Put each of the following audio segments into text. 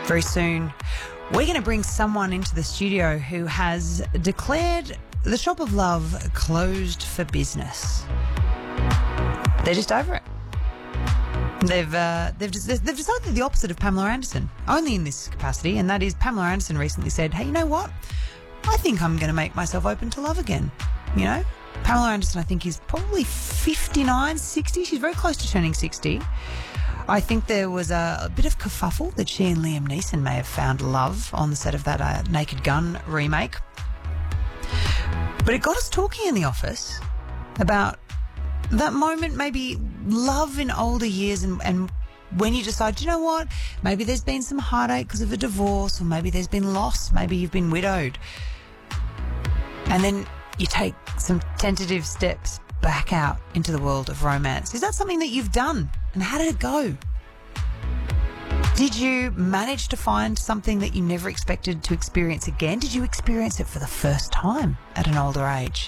Very soon, we're going to bring someone into the studio who has declared the Shop of Love closed for business. They're just over it. They've decided the opposite of Pamela Anderson, only in this capacity, and that is Pamela Anderson recently said, hey, you know what? I think I'm going to make myself open to love again. You know? Pamela Anderson, I think, is probably 59, 60. She's very close to turning 60. I think there was a bit of kerfuffle that she and Liam Neeson may have found love on the set of that Naked Gun remake. But it got us talking in the office about that moment, maybe love in older years, and when you decide, you know what, maybe there's been some heartache because of a divorce, or maybe there's been loss, maybe you've been widowed. And then you take some tentative steps back out into the world of romance. Is that something that you've done? And how did it go? Did you manage to find something that you never expected to experience again? Did you experience it for the first time at an older age?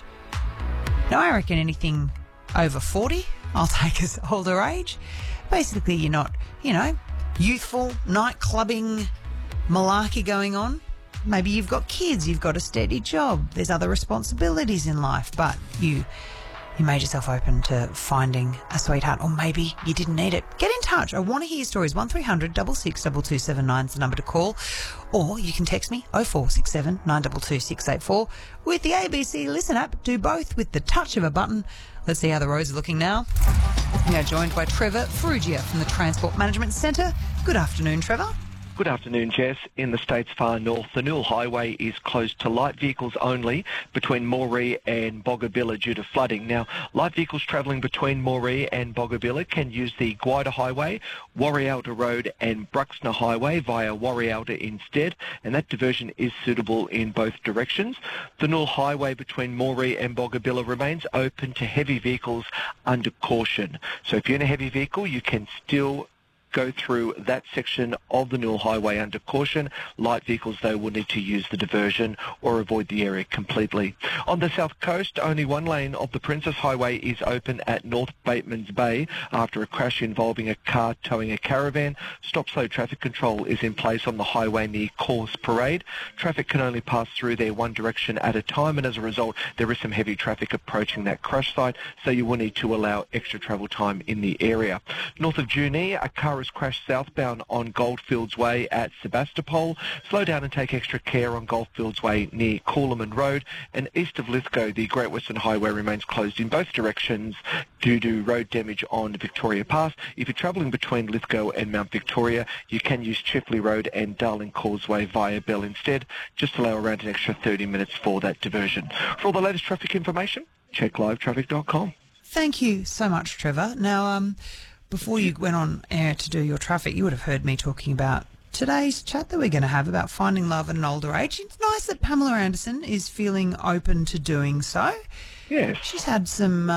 Now, I reckon anything over 40, I'll take as older age. Basically, you're not, youthful, night clubbing, malarkey going on. Maybe you've got kids, you've got a steady job, there's other responsibilities in life, but you made yourself open to finding a sweetheart, or maybe you didn't need it. Get in touch. I want to hear your stories. 1300 66 2279 is the number to call, or you can text me 0467 922 684 with the ABC Listen app. Do both with the touch of a button. Let's see how the roads are looking now. We are joined by Trevor Ferrugia from the Transport Management Centre. Good afternoon, Trevor. Good afternoon, Jess. In the state's far north, the Newell Highway is closed to light vehicles only between Moree and Boggabilla due to flooding. Now, light vehicles travelling between Moree and Boggabilla can use the Guida Highway, Warrialta Road and Bruxner Highway via Warrialta instead, and that diversion is suitable in both directions. The Newell Highway between Moree and Boggabilla remains open to heavy vehicles under caution. So if you're in a heavy vehicle, you can still go through that section of the Newell Highway under caution. Light vehicles, though, will need to use the diversion or avoid the area completely. On the south coast, only one lane of the Princess Highway is open at North Bateman's Bay after a crash involving a car towing a caravan. Stop-slow traffic control is in place on the highway near Course Parade. Traffic can only pass through there one direction at a time, and as a result, there is some heavy traffic approaching that crash site, so you will need to allow extra travel time in the area. North of Junee, a car is crashed southbound on Goldfields Way at Sebastopol. Slow down and take extra care on Goldfields Way near Coolaman Road. And east of Lithgow, the Great Western Highway remains closed in both directions due to road damage on Victoria Pass. If you're travelling between Lithgow and Mount Victoria, you can use Chifley Road and Darling Causeway via Bell instead. Just allow around an extra 30 minutes for that diversion. For all the latest traffic information, check livetraffic.com. Thank you so much, Trevor. Now, before you went on air to do your traffic, you would have heard me talking about today's chat that we're going to have about finding love at an older age. It's nice that Pamela Anderson is feeling open to doing so. Yes. She's had some,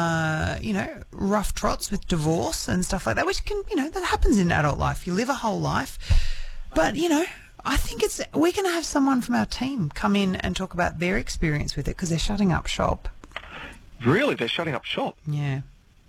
rough trots with divorce and stuff like that, which can, that happens in adult life. You live a whole life. But, I think we're going to have someone from our team come in and talk about their experience with it because they're shutting up shop. Really? They're shutting up shop? Yeah.